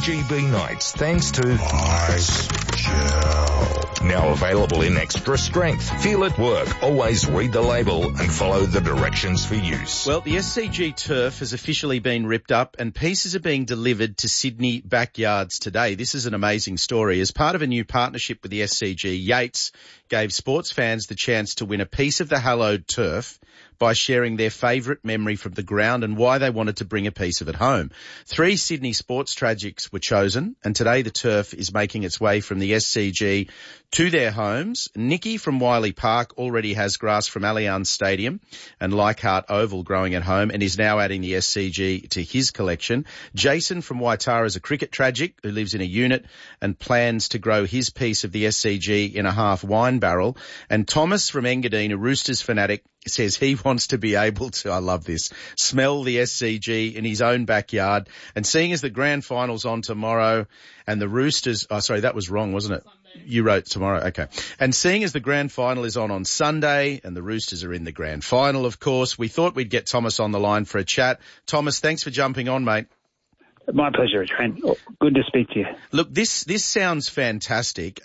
GB Nights thanks to Ice Gel. Now available in extra strength. Feel it work. Always read the label and follow the directions for use. Well, the SCG turf has officially been ripped up and pieces are being delivered to Sydney backyards today. This is an amazing story. As part of a new partnership with the SCG, Yates gave sports fans the chance to win a piece of the hallowed turf by sharing their favourite memory from the ground and why they wanted to bring a piece of it home. 3 Sydney sports tragics were chosen, and today the turf is making its way from the SCG to their homes. Nikki from Wiley Park already has grass from Allianz Stadium and Leichhardt Oval growing at home and is now adding the SCG to his collection. Jason from Waitara is a cricket tragic who lives in a unit and plans to grow his piece of the SCG in a half wine barrel. And Thomas from Engadine, a Roosters fanatic, says he wants to be able to, I love this, smell the SCG in his own backyard. And seeing as the grand final's on tomorrow and the Roosters, oh, sorry, that was wrong, wasn't it? Sunday. You wrote tomorrow, okay. And seeing as the grand final is on Sunday and the Roosters are in the grand final, of course, we thought we'd get Thomas on the line for a chat. Thomas, thanks for jumping on, mate. My pleasure, Trent. Good to speak to you. Look, this sounds fantastic.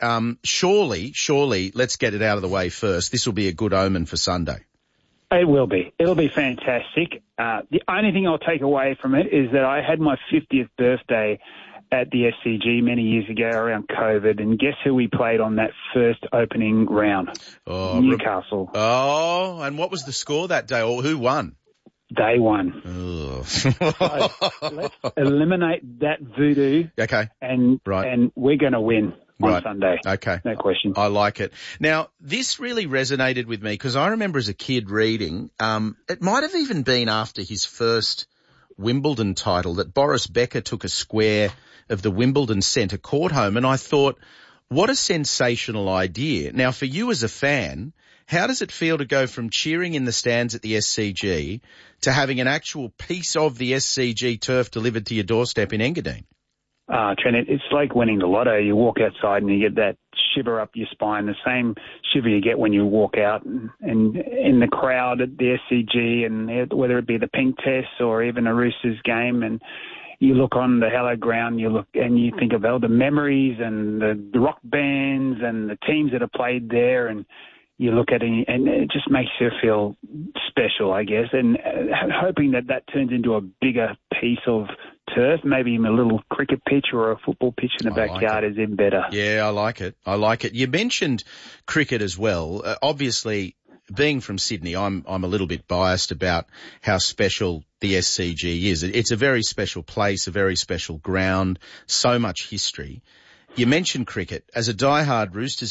Surely, let's get it out of the way first. This will be a good omen for Sunday. It will be. It'll be fantastic. The only thing I'll take away from it is that I had my 50th birthday at the SCG many years ago around COVID, and guess who we played on that first opening round? Oh, Newcastle. Oh, and what was the score that day, or who won? They won. So let's eliminate that voodoo. Okay. And we're going to win. On Sunday. Okay. No question. I like it. Now, this really resonated with me because I remember as a kid reading, it might have even been after his first Wimbledon title that Boris Becker took a square of the Wimbledon Centre Court home, and I thought, what a sensational idea. Now, for you as a fan, how does it feel to go from cheering in the stands at the SCG to having an actual piece of the SCG turf delivered to your doorstep in Engadine? Trent, it's like winning the lotto. You walk outside and you get that shiver up your spine, the same shiver you get when you walk out and in the crowd at the SCG, and whether it be the Pink Test or even a Roosters game, and you look on the hallowed ground, you look and you think of all the memories and the rock bands and the teams that have played there, and you look at it and it just makes you feel special, I guess, and hoping that turns into a bigger piece of turf, maybe even a little cricket pitch or a football pitch in the backyard is even better. Yeah, I like it. You mentioned cricket as well. Obviously, being from Sydney, I'm a little bit biased about how special the SCG is. It's a very special place, a very special ground, so much history. You mentioned cricket. As a diehard Roosters